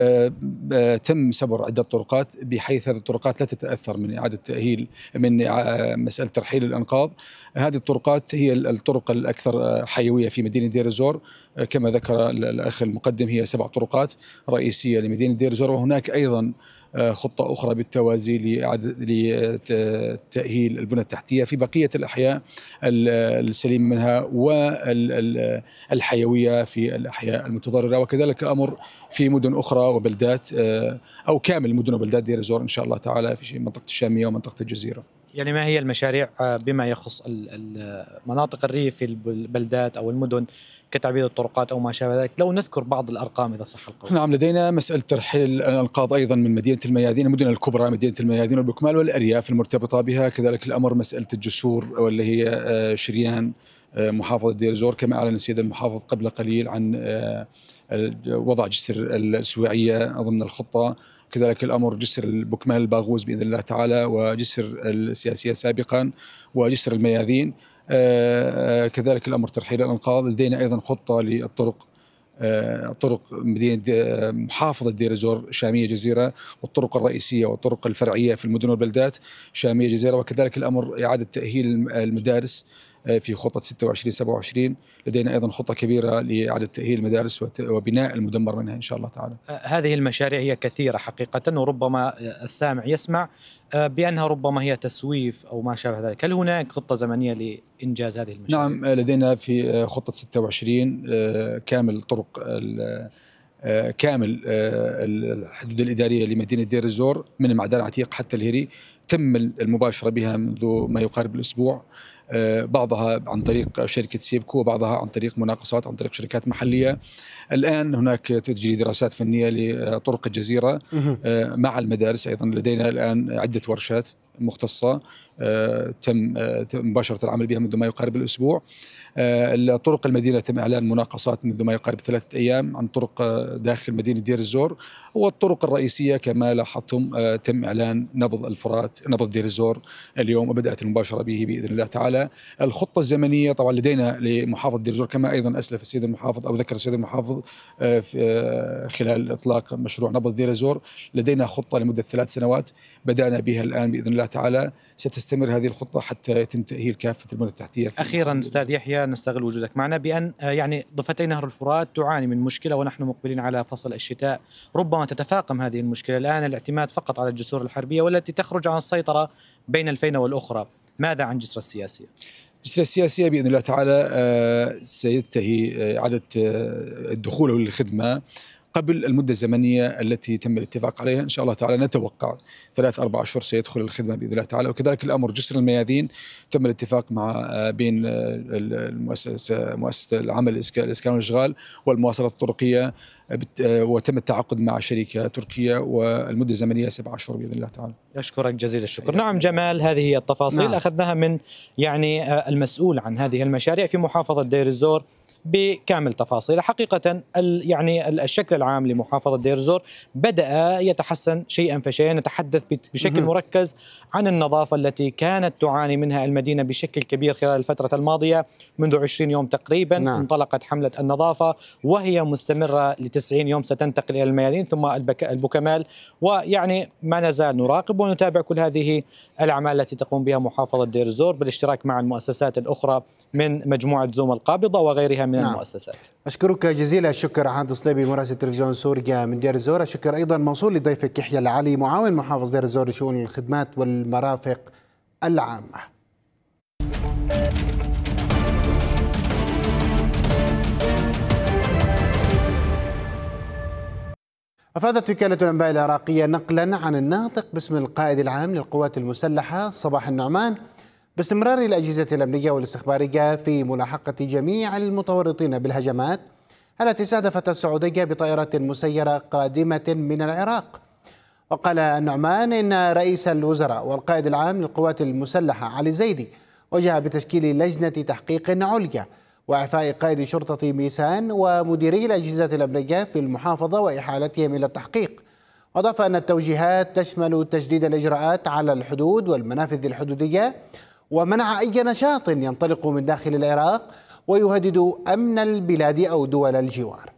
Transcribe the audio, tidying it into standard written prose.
تم سبر عدة طرقات بحيث هذه الطرقات لا تتأثر من إعادة تأهيل من مسألة ترحيل الأنقاض. هذه الطرقات هي الطرق الأكثر حيوية في مدينة دير الزور، كما ذكر الأخ المقدم هي 7 طرقات رئيسية لمدينة دير الزور، وهناك أيضا خطة أخرى بالتوازي لتأهيل البنى التحتية في بقية الأحياء السليمة منها والحيوية في الأحياء المتضررة، وكذلك الأمر في مدن أخرى وبلدات أو كامل مدن وبلدات دير الزور إن شاء الله تعالى في منطقة الشامية ومنطقة الجزيرة. يعني ما هي المشاريع بما يخص مناطق الريف في البلدات أو المدن كتعبيد الطرقات أو ما شابه ذلك، لو نذكر بعض الأرقام إذا صح القول؟ نعم، لدينا مسألة ترحيل الأنقاض أيضا من مدينة الميادين، المدن الكبرى مدينة الميادين والبكمال والأرياف المرتبطة بها، كذلك الأمر مسألة الجسور واللي هي شريان محافظة دير الزور، كما أعلن السيد المحافظ قبل قليل عن وضع جسر السويعية ضمن الخطة، كذلك الأمر جسر البكمال الباغوز بإذن الله تعالى، وجسر السياسية سابقا، وجسر الميادين، كذلك الأمر ترحيل الأنقاض. لدينا أيضا خطة للطرق، طرق مدينة محافظة دير الزور شامية جزيرة، والطرق الرئيسية والطرق الفرعية في المدن والبلدات شامية جزيرة، وكذلك الأمر إعادة تأهيل المدارس في خطة 26-27. لدينا أيضا خطة كبيرة لإعادة تأهيل المدارس وبناء المدمر منها إن شاء الله تعالى. هذه المشاريع هي كثيرة حقيقة، وربما السامع يسمع بأنها ربما هي تسويف أو ما شابه ذلك. هل هناك خطة زمنية لإنجاز هذه المشاريع؟ نعم، لدينا في خطة 26 كامل طرق كامل الحدود الإدارية لمدينة دير الزور من معدان عتيق حتى الهري، تم المباشرة بها منذ ما يقارب الأسبوع، بعضها عن طريق شركة سيبكو وبعضها عن طريق مناقصات عن طريق شركات محلية. الآن هناك تجري دراسات فنية لطرق الجزيرة مع المدارس. أيضا لدينا الآن عدة ورشات مختصة تم مباشرة العمل بها منذ ما يقارب الأسبوع. طرق المدينة تم إعلان مناقصات منذ ما يقارب 3 أيام عن طرق داخل مدينة دير الزور، والطرق الرئيسية كما لاحظتم تم إعلان نبض الفرات نبض دير الزور اليوم، وبدأت المباشرة به بإذن الله تعالى. الخطة الزمنية طبعا لدينا لمحافظة دير الزور كما أيضا أسلف السيد المحافظ أو ذكر السيد المحافظ خلال إطلاق مشروع نبض دير الزور، لدينا خطة لمدة 3 سنوات بدأنا بها الآن بإذن الله تعالى، ستستمر هذه الخطة حتى يتم تأهيل كافة البنى التحتية. أخيرا أستاذ يحيى، نستغل وجودك معنا بأن يعني ضفتي نهر الفرات تعاني من مشكلة ونحن مقبلين على فصل الشتاء، ربما تتفاقم هذه المشكلة الآن الاعتماد فقط على الجسور الحربية والتي تخرج عن السيطرة بين الفينة والأخرى. ماذا عن جسر السياسية؟ الجسر السياسية بإذن الله تعالى سينتهي إعادة الدخول للخدمة قبل المدة الزمنية التي تم الاتفاق عليها إن شاء الله تعالى. نتوقع 3-4 أشهر سيدخل الخدمة بإذن الله تعالى. وكذلك الأمر جسر الميادين تم الاتفاق مع بين مؤسسة العمل الإسكان والإشغال والمواصلات الطرقية، وتم التعاقد مع شركة تركية، والمدة الزمنية 7 أشهر بإذن الله تعالى. أشكرك جزيل الشكر. نعم جمال، هذه هي التفاصيل أخذناها من يعني المسؤول عن هذه المشاريع في محافظة دير الزور بكامل تفاصيل. حقيقة يعني الشكل العام لمحافظة دير الزور بدأ يتحسن شيئا فشيئا. نتحدث بشكل مركز عن النظافة التي كانت تعاني منها المدينة بشكل كبير خلال الفترة الماضية منذ 20 يوم تقريبا. انطلقت حملة النظافة وهي مستمرة ل90 يوم، ستنتقل إلى الميادين ثم البكمال، ويعني ما نزال نراقب ونتابع كل هذه الأعمال التي تقوم بها محافظة دير الزور بالاشتراك مع المؤسسات الأخرى من مجموعة زوم القابضة وغيرها من المؤسسات. أشكرك جزيل الشكر عهد صليبي مراسل تلفزيون سوريا من دير الزور. الشكر أيضا موصول لضيفك يحيى العلي معاون محافظ دير الزور لشؤون الخدمات والمرافق العامة. أفادت وكالة الأنباء العراقية نقلا عن الناطق باسم القائد العام للقوات المسلحة صباح النعمان باستمرار الأجهزة الأمنية والاستخبارية في ملاحقة جميع المتورطين بالهجمات التي استهدفت السعودية بطائرات مسيرة قادمة من العراق. وقال النعمان إن رئيس الوزراء والقائد العام للقوات المسلحة علي زيدي وجه بتشكيل لجنة تحقيق عليا وإعفاء قائد شرطة ميسان ومديري الأجهزة الأمنية في المحافظة وإحالتهم إلى التحقيق. وأضاف أن التوجيهات تشمل تجديد الإجراءات على الحدود والمنافذ الحدودية ومنع أي نشاط ينطلق من داخل العراق ويهدد أمن البلاد أو دول الجوار.